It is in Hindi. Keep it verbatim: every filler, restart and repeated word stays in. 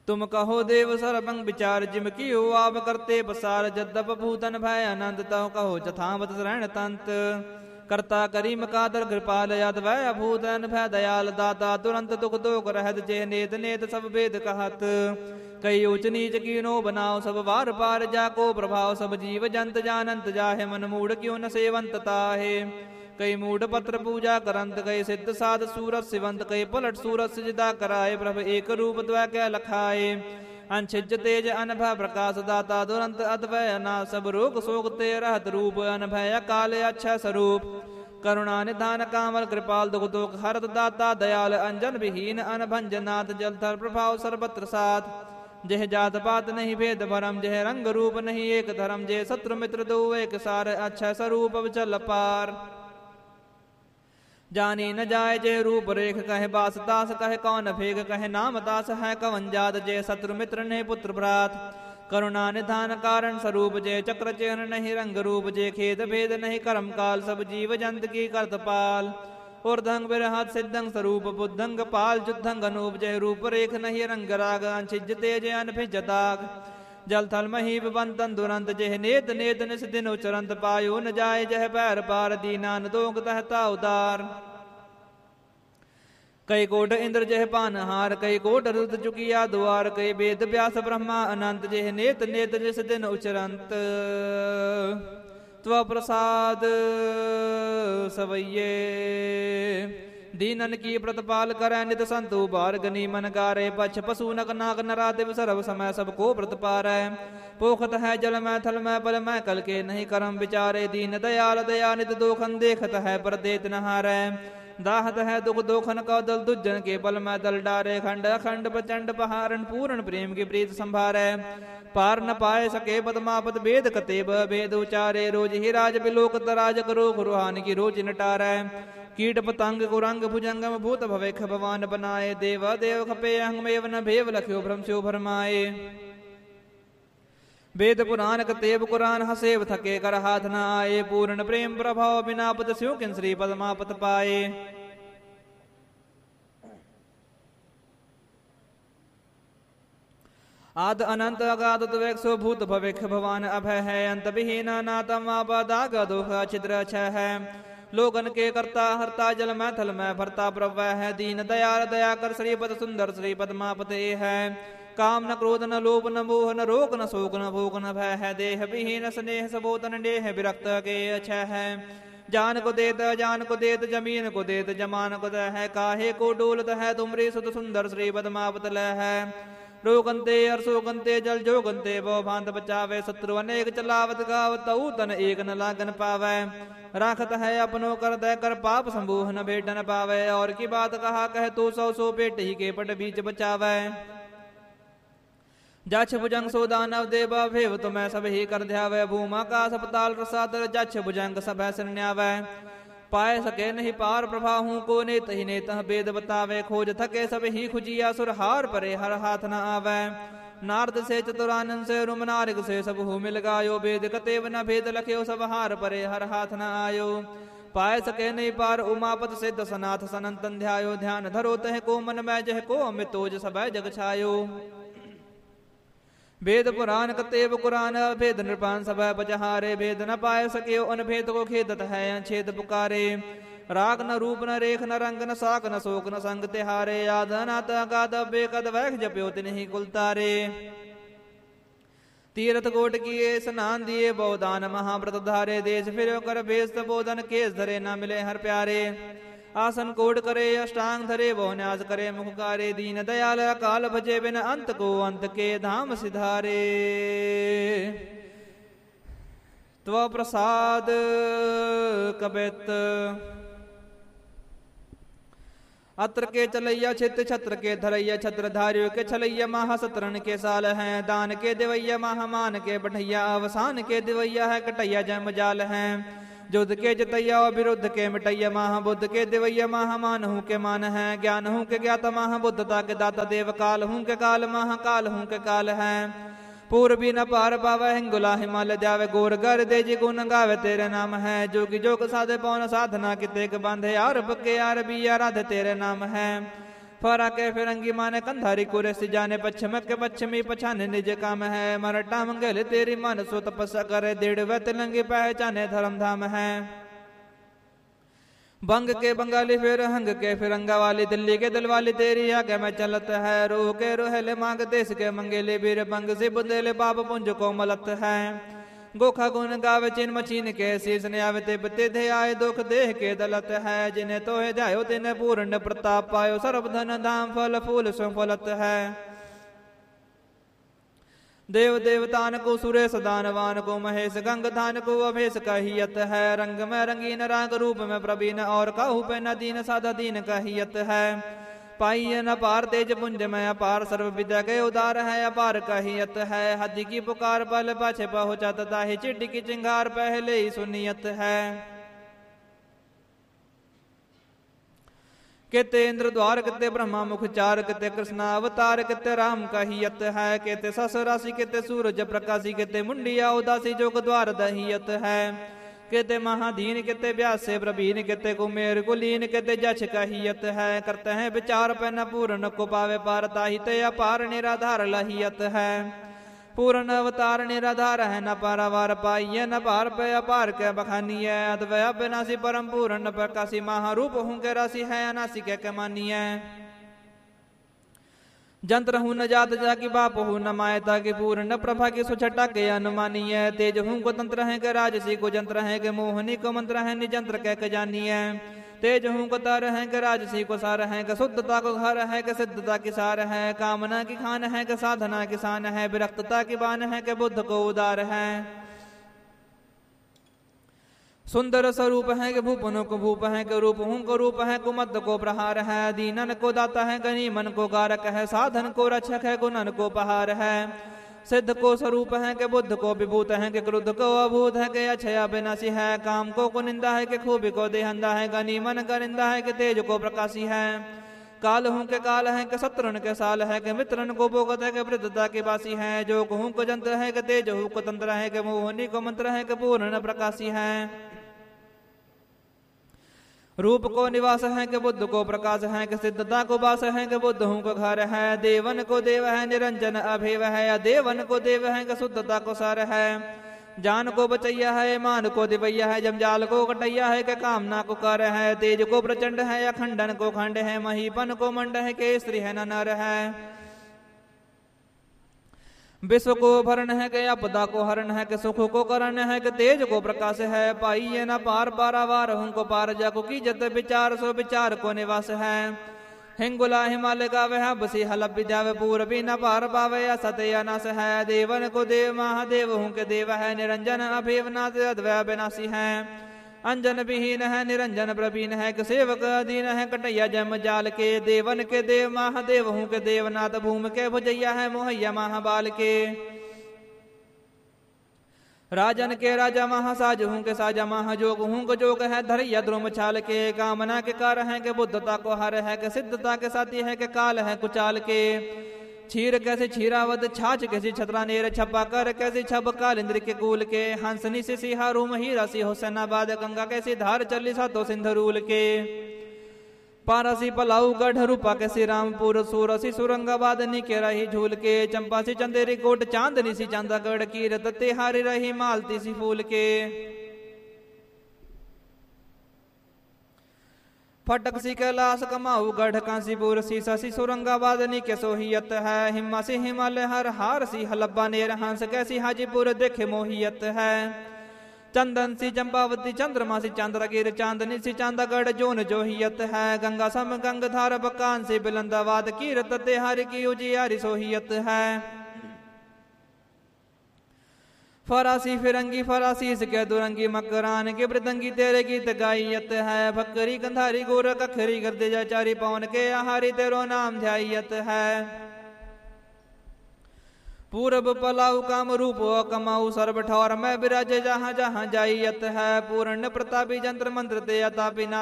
तुम कहो देव सर्वं विचार जिम की हो आप करते पसार जद्दप भूतन भय अनंत तव कहो जथावत शरण तंत करता करीम कादर कृपाल यद भय भूतन भय दयाल दाता तुरंत दुख दोख रहत जे नेत नेत सब वेद कहत कई ऊंच नीच कीनो बनाओ सब वार पार जाको प्रभाव सब जीव जंत जानंत जाहे मन मूढ़ क्यों न सेवंत ताहे कई मूढ़ पत्र पूजा करंत कई सिद्ध साध सूरत सिवंत कई पलट सूरत सिजदा कराए प्रभ एक रूप द्वै कै लखाए अनछिज तेज अनभय प्रकाश दाता दुरंत अद्वय ना सब रोग शोक ते रहत रूप अनभय काल अच्छा स्वरूप करुणा निधान कामल कृपाल दुख दुख हरत दाता दयाल अंजन विहीन अनभंजनाथ जलधर प्रभाव सर्वत्र साथ जह जात पात नहीं भेद भरम जह रंग रूप नहीं एक धर्म जय शत्रु मित्र दो एक सार अच्छा स्वरूप चल पार जानी न जाय जय रूप रेख कहे बास दास कहे कौन भेग कहे नाम दास है कवन जात जय शत्रु मित्र ने पुत्र भ्रात करुणा निधान कारण स्वरूप जय चक्र चिन्ह नहीं रंग रूप जय खेद भेद नहीं कर्म काल सब जीव जंत की करतपाल ऊर्धंग विरहत सिद्धंग स्वरूप बुद्धंग पाल जुद्धंग अनूप जय रूप रेख नहीं रंग राग अंशिज तेज अनभिज दाग जल थल महीप बंतन दुरंत जह नेत नेत निस दिन उचरंत पायो न जाय जह पैर पार दीनान दोग तहता उदार कई कोट इंद्र जह पानहार कई कोट रुद्र चुकिया द्वार कई वेद व्यास ब्रह्मा अनंत जह नेत नेत निस दिन उचरंत त्व प्रसाद सवैये दीनन की प्रतिपाल करे नित संतु बार गनी मन गारे पछ पशु नक नाग नरा दिव सर्व समय सबको व्रत पारै पोखत है जल में थल में बल में कल के नहीं कर्म विचारे दीन दयाल दया नित दोखन देखत है पर देत नहारै दाहत है दुख दोखन का दल दुज्जन के बल में दल डारे खंड अखंड प्रचंड पहारन पूर्ण प्रेम की प्रीत संभारे पार न पाए सके पदमापद वेद कतेब वेद उचारे रोज ही राज बिलोक तराज करो रुहान की रोज नटारै कीट पतंग कुरंग भुजंगम भूत भवेख भगवान बनाए देव देव खपे अहंगमेव न भेव लख्यो भ्रमस्यो भरमाए वेद पुराण कतेब कुरान हसेव थके कर हाथ न आए पूर्ण प्रेम प्रभाव बिना पद स्यो किन श्री पदमापत पाए आद अनंत अगाध तवेक्षो भूत भवेख भगवान अभय है अंत विहीन नातम आपदाग दुख छिद्र छ है लोगन के करता हरता जल में थल में भरता प्रभव है दीन दयाल दया कर श्रीपद सुंदर श्री पद्मापते है काम न क्रोध न लोभ न मोह न रोग न शोक न भोग न भय है देह विहीन स्नेह सबोतन देह विरक्त के अछय है जान को देत जान को देत जमीन को देत जमान को दे है काहे को डोलत है तुमरी सुत सुंदर श्री पद्मापत ल है रोगंते अरसोगंते जल जोगंते वो भांत बचावे शत्रु अनेक चलावत गावत तन एक न लागन पावे राखत है अपनो कर दे कर पाप संबूह न भेट न पावे और की बात कहा कह तो सौ सौ पेट ही के पट बीच बचावे जक्ष भुजंग सो दानव देव भेव तुम्हें सब ही कर ध्यावे भूमा का सपताल रसाद जक्ष भुजंग सब न्यावे पाए सके नहीं पार प्रभाहू को नेत ही नेत वेद बतावे खोज थके सब ही खुजिया सुर हार परे हर हाथ न आवे नारद से चतुरानंद से रुम नारिक से सब हु मिल गायो वेद कतेव न भेद लख्यो सब हार परे हर हाथ न आयो पाए सके नहीं पार उमापत सिद्ध सनाथ सनंतन ध्यायो ध्यान धरो तह को मन में जह को अमित तोज सब जग छायो वेद पुराण कतेव कुरान भेद नृपान सब बजहारे भेद न पाए सके उन भेद को खेदत है छेद पुकारे राग न रूप न रेख न रंग न साक न शोक न संग तिहारे याद नात गाद बेकद वैख जप्यो तिन्हि कुलतारे तीर्थ कोट किए स्नान दिए बहुदान महाव्रत धारे देश फिर कर भेष बोधन केस धरे न मिले हर प्यारे आसन कोड करे अष्टांग धरे वो न्यास करे मुखकारे दीन दयाल काल भजे बिन अंत को अंत के धाम सिधारे त्व प्रसाद कबित अत्र के चलैया छित छत्र के धरैया छत्र धारियों के छलैया महासतरण के साल हैं दान के दिवैया महामान के बढ़ैया अवसान के दिवैया है कटैया जन्म जाल हैं युद्ध के जतैया विरुद्ध के मिटैया महाबुद्ध के दिवैया महामान हूँ के मान है ज्ञान हूँ के ज्ञाता महाबुद्धता के दाता देव काल हूँ के काल महाकाल हूँ के काल है पूर्वी न पार पावे हिंगुला हिमालय जावे गोर गर दे जी गुण गावे तेरे नाम है जोगी जोग साधे पौन साधना कितेक बांधे आरब के आरबी आराध तेरे नाम है फरा के फिरंगी माने कंधारी कुरे से जाने पश्चिम के पश्चिमी पछाने निज काम है मरटा मंगल तेरी मन सो तपस्या करे डेढ़ व तिलंगी पहचाने धर्म धाम है बंग के बंगाली फिर हंग के फिरंगा वाली दिल्ली के दिल वाली तेरी आगे में चलत है रूह के रूहले मांग देश के मंगेले बीर बंग से बुंदेले बाप पुंज को मलत है गोखा गुन गावे चिन मचीन के शीस ने आवे ते बते थे आए दुख देह के दलत है जिन्हें तो है जायो तिन्हें पूर्ण प्रताप पायो सर्व धन धाम फल फूल सुफलत है देव देवतान को सुरेश दानवान को महेश गंग धान को अभेश कहियत है रंग में रंगीन राग रूप में प्रवीण और कहू पे नदीन साधा दीन कहियत है पाइय न पार तेज पुंज में अपार सर्व विद्या के उदार है अपार कहियत है हदि की पुकार पल पाछे पहुंचा तथा ही चिट्टी की चिंगार पहले ही सुनियत है केते इंद्र द्वार केते ब्रह्मा मुख चार केते कृष्णा अवतार केते राम कहियत है केते सस राशि केते सूरज प्रकाशी केते मुंडिया उदासी जोग द्वार दहियत है केते महाधीन केते व्यास से प्रवीण केते कुमेर कुलीन केते जछ कहियत है करते हैं विचार पे न पूर्ण को पावे पारता ही ते अपार निराधार लहियत है पूर्ण अवतार निराधार है न पारावार पाइय न पार पे अपार के बखानी है अद्वय अविनाशी परम पूर्ण प्रकाशी महारूप हूँ के राशि है अनासी के कमानी है जंत्र हूँ न जात जा की बाप हूँ न मायता की पूर्ण प्रभा की सुछटा के अनुमानी है तेज हूँ को तंत्र है के राजसी को जंत्र है के मोहनी को मंत्र है निजंत्र कह के जानी है तेज हूँ को तार है के राजसी को सार है के शुद्धता को घर है के सिद्धता की सार है कामना की खान है के साधना किसान है विरक्तता की बान है के बुद्ध को उदार है सुंदर स्वरूप है के भूपनों को भूप है के रूप हूँ को रूप है कुमद को प्रहार है दीनन को दाता है गनी मन को गारक है साधन को रक्षक है गुणन को पहार है सिद्ध को स्वरूप है के बुद्ध को विभूत है के क्रुद्ध को अभूत है के अक्षय विनाशी है काम को कुनिंदा है के खूबी को देहंदा है गनी मन गरिंदा है के तेज को प्रकाशी है काल हूँ के काल है के शत्रुन के साल है के मित्रन को बोगत है के वृद्धता की बासी है जो हूँ को जंत्र है के तेज हूँ को तंत्र है के मोहनी को मंत्र है के पूर्ण प्रकाशी है रूप को निवास है के बुद्ध को प्रकाश है के सिद्धता को वास है के बुद्ध हूँ को घर है देवन को देव है निरंजन अभेव है या देवन को देव है के शुद्धता को सार है जान को बचैया है मान को दिवैया है जमजाल को कटैया है के कामना को कर है तेज को प्रचंड है या खंडन को खंड है महीपन को मंड है के स्त्री है न नर है विश्व को भरण है के आपदा को हरण है के सुख को करण है के तेज को प्रकाश है पाइये न पार पारावार हूँ को पार जाको की जत विचार सो विचार को निवास है हिंगुला हिमालय का वह बसी हलब विद्या पूर्वी न पार पावे या सत्य नाश है देवन को देव महादेव हूँ के देव है निरंजन अभिवनाथ अद्वय विनाशी है अंजन विहीन है निरंजन प्रवीण है के सेवक अधीन है कटैया जम जाल के देवन के देव महादेव हूँ के देवनाथ भूम के भुजैया है मोहैया महाबाल के राजन के राजा महासाज हूँ के साजा महाजोग हूँ को जोग है धरैया द्रुम छाल के कामना के कार है के बुद्धता को हर है के सिद्धता के साथी है के काल है कुचाल के क्षीर कैसे क्षीरावत छाछ कैसी छतरा नेर छपा कर कैसी छब काल इंद्र के कूल के हंसनी से सिहारू महीरा सी हुसैनाबाद गंगा कैसी धार चली सातो सिंधरूल के पारसी पलाऊ गढ़ रूपा कैसी रामपुर सूरसी सुरंगाबाद निके रही झूल के चंपा सी चंदेरी कोट चांदनी सी चांदागढ़ की रतते हारी रही मालती सी फूल के फटक सी कैलाश कमाऊ गढ़ कांसीपुर सीसा सी सुरंगाबाद निके सोहियत है हिम्मा सी हिमालय हर हार सी हलब्बा नेर हंस कैसी हाजीपुर देखे मोहियत है चंदन सी चंपावती चंद्रमा सी चंद्रगिर चांदनी सी चांदागढ़ जोन जोहियत है गंगा सम गंगधार बकान से बिलंदाबाद की रतते हारी की उजियारी सोहियत है फरासी फिरंगी फरासी के दुरंगी मकरान के मृदंगी तेरे गीत गायत है भक्करी कंधारी गोर कखरी गर्दे जा चारी पवन के आहारी तेरो नाम ध्यायत है पूरब पलाऊ काम रूप कमाऊ सर्व ठौर में विराजे जहाँ जहाँ जाइयत है पूर्ण प्रतापी जंत्र मंत्र ते अतापी